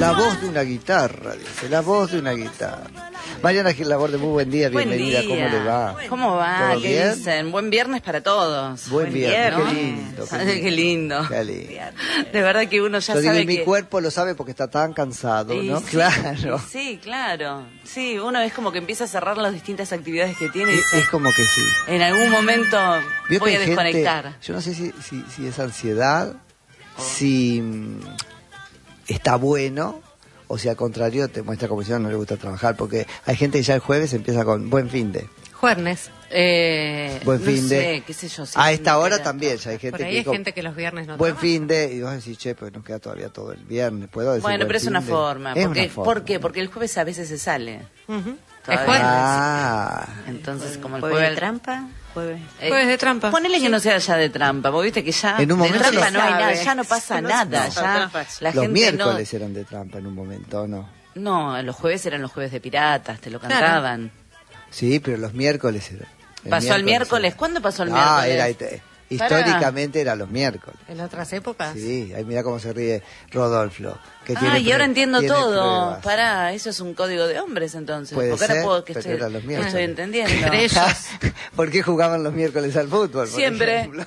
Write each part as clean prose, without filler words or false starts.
La voz de una guitarra, dice, la voz de una guitarra. Mariana Gil Laborde, muy buen día, bienvenida, Buen día. ¿cómo le va? ¿Cómo va? ¿Todo ¿Qué bien? dicen? Buen viernes para todos. Buen viernes, ¿no? qué lindo. Qué lindo. Qué lindo. De verdad que uno ya Yo digo, sabe y mi que... cuerpo lo sabe porque está tan cansado, Y ¿no? sí, Claro. Sí, claro. Sí, uno es como que empieza a cerrar las distintas actividades que tiene y Es dice, como que sí. en algún momento Vio voy que a hay desconectar. gente, yo no sé si es ansiedad, si está bueno, o si al contrario te muestra como si no le gusta trabajar, porque hay gente que ya el jueves empieza con buen fin de. Juernes. Buen fin de. sé, qué sé yo. si A me esta hora entera. también ya hay gente Por ahí que hay con gente que los viernes no buen trabaja. fin de, y vos decís, che, pues nos queda todavía todo el viernes, ¿puedo decir? Bueno, buen pero es fin una de? forma. Es Porque, una forma. ¿por qué? Porque el jueves a veces se sale. Ujú. Es Todavía. jueves. Ah, Entonces, como el ¿Jueves jueves de trampa? Jueves. Jueves de trampa. Ponele que no sea ya de trampa, porque viste que ya En un momento de trampa lo no hay sabe. nada, ya no pasa nada, ya la los gente miércoles eran de trampa en un momento, ¿no? no, los jueves eran los jueves de piratas, te lo cantaban. Sí, pero los miércoles eran. Pasó el miércoles, ¿cuándo pasó el Ah, miércoles? históricamente era los miércoles. En otras épocas. Sí, ahí mira cómo se ríe Rodolfo. Que Ah, y ahora entiendo tiene todo. pruebas. Pará, eso es un código de hombres entonces. Puede Porque ahora ser, puedo que pero eran los miércoles. estoy entendiendo. Entre ellos. ¿Por qué jugaban los miércoles al fútbol? por Siempre. ejemplo?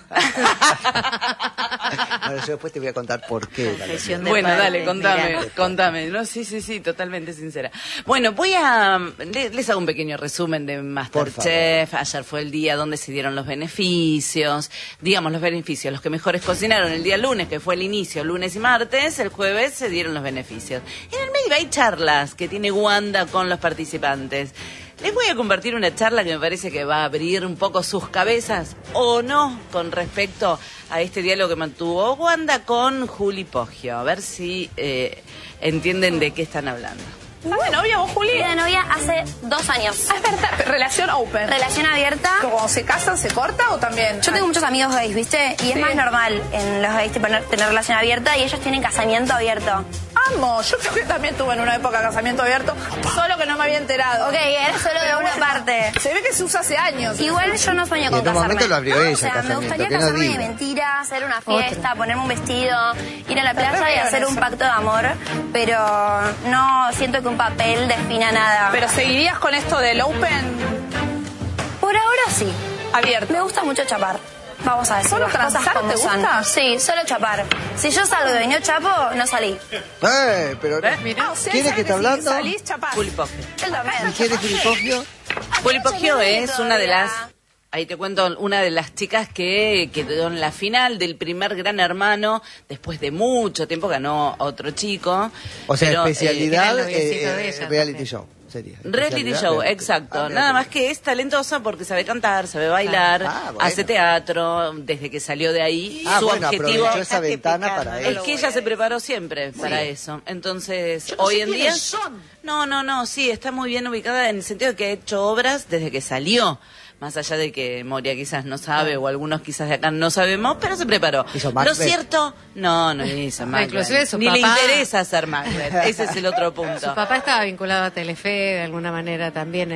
Bueno, yo después te voy a contar por qué. eran los Confesión de Bueno, padre, dale, contame, mirá. contame. No, sí, totalmente sincera. Bueno, les hago un pequeño resumen de Masterchef. Ayer fue el día donde se dieron los beneficios. Digamos, los beneficios. Los que mejores cocinaron el día lunes, que fue el inicio, lunes y martes. El jueves se dieron los beneficios. En el medio hay charlas que tiene Wanda con los participantes. Les voy a compartir una charla que me parece que va a abrir un poco sus cabezas, o no, con respecto a este diálogo que mantuvo Wanda con Juli Poggio. A ver si entienden de qué están hablando. ¿Estás de novia vos, Juli? Estoy de novia hace 2 años. Ah, es verdad. Relación open. Relación abierta. ¿Cuando se casan se corta o también? Yo tengo muchos amigos gays, ¿viste? Y es Sí. más normal en los gays tener relación abierta y ellos tienen casamiento abierto. Amo. Yo creo que también tuve en una época casamiento abierto, solo que no me había enterado. Ok, era solo de Pero una bueno, parte. Se ve que se usa hace años. Igual yo no sueño Y con en un casarme. momento lo abrió ella, O sea, me casamiento, gustaría que no casarme de diga. mentira, hacer una fiesta, ponerme un vestido, ir a la playa y veo en hacer un eso. pacto de amor, pero no siento que un papel defina nada. ¿Pero seguirías con esto del open Por ahora sí. abierto? Me gusta mucho chapar. Vamos a decir ¿Solo las cosas transar como te son. gusta? Sí, solo chapar. Si yo salgo y no chapo, no salí. Pero Ah, o sea, ¿quién es esa que está si hablando? salís, chapás. Juli Poggio. Él también. ¿Y quién es Juli Poggio? Juli Poggio es una de las... Todavía. Ahí te cuento, una de las chicas que quedó en la final del primer Gran Hermano, después de mucho tiempo ganó otro chico. O sea, pero, especialidad era el noviecito de ella reality también. show, sería. Reality Especialidad, show, reality exacto. show. Ah, Nada mira más que es talentosa porque sabe cantar, sabe bailar, Ah, bueno. hace teatro, desde que salió de ahí. Ah, su bueno, objetivo aprovechó esa ventana para es eso. que ella se preparó siempre para eso. Entonces, hoy en día... No, sí, está muy bien ubicada en el sentido de que ha hecho obras desde que salió. Más allá de que Moria quizás no sabe, o algunos quizás de acá no sabemos, pero se preparó. ¿Hizo Lo Macbeth? cierto, no hizo Macbeth. Inclusive su Ni le papá- interesa hacer Macbeth. Ese es el otro punto. Su papá estaba vinculado a Telefe de alguna manera también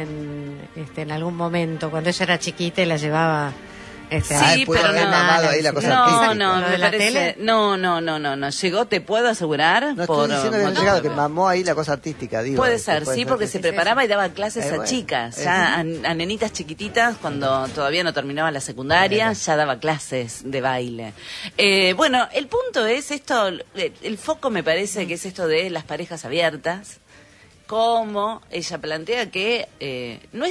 en algún momento, cuando ella era chiquita y la llevaba Sí, pudo pero haber no. mamado ahí la cosa No, artística. no, ¿Lo me de la parece. tele? No. Llegó, te puedo asegurar. No por estoy diciendo que no motivos- llegado, que mamó ahí la cosa artística, digo. Puede que ser, sí, porque que se sí. preparaba y daba clases a bueno, chicas, ya a nenitas chiquititas, cuando todavía no terminaba la secundaria, ya daba clases de baile. Bueno, el punto es esto, el foco me parece que es esto de las parejas abiertas, como ella plantea que no es